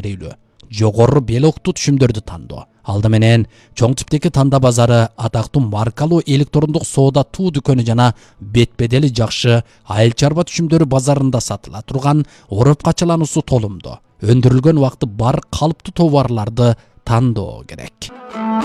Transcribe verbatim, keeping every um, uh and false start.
берилүү, жогору белоктуу түшүмдөрдү тандоо. Алды менен чоң типтеги танда базары атактуу маркалуу электрондук соода туу дүкөнү жана бет-бедели жакшы айыл чарба түшүмдөрү базарында сатыла турган ороп качалануусу толумдуу, өндүрүлгөн убакыты бар калыптуу товарларды тандоо керек.